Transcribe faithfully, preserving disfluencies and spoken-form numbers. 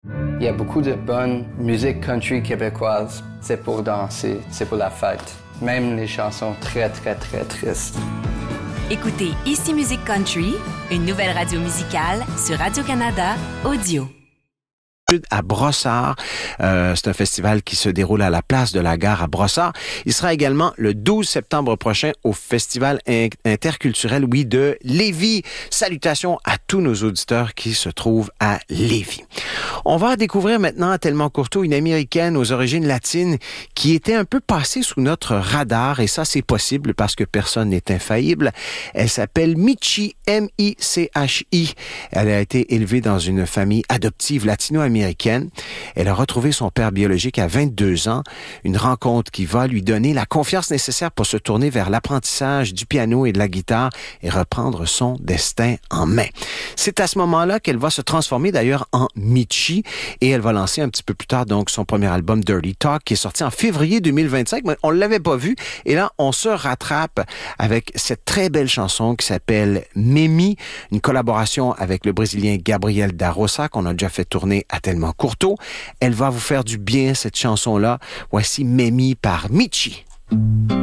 Il y a beaucoup de bonne musique country québécoise. C'est pour danser, c'est pour la fête. Même les chansons très, très, très tristes. Écoutez Ici Musique Country, une nouvelle radio musicale sur Radio-Canada Audio. À Brossard. Euh, c'est un festival qui se déroule à la place de la gare à Brossard. Il sera également le douze septembre prochain au Festival interculturel, oui, de Lévis. Salutations à tous nos auditeurs qui se trouvent à Lévis. On va découvrir maintenant à Thelma Courteau, une Américaine aux origines latines qui était un peu passée sous notre radar, et ça, c'est possible parce que personne n'est infaillible. Elle s'appelle Michi, M I C H I. Elle a été élevée dans une famille adoptive latino-américaine. Elle a retrouvé son père biologique à vingt-deux ans, une rencontre qui va lui donner la confiance nécessaire pour se tourner vers l'apprentissage du piano et de la guitare et reprendre son destin en main. C'est à ce moment-là qu'elle va se transformer d'ailleurs en Michi, et elle va lancer un petit peu plus tard donc son premier album Dirty Talk qui est sorti en février deux mille vingt-cinq, mais on ne l'avait pas vu, et là on se rattrape avec cette très belle chanson qui s'appelle Mimi, une collaboration avec le Brésilien Gabriel da Roça qu'on a déjà fait tourner à Thelma Courteau. Elle va vous faire du bien, cette chanson-là. Voici Mimi par Michi.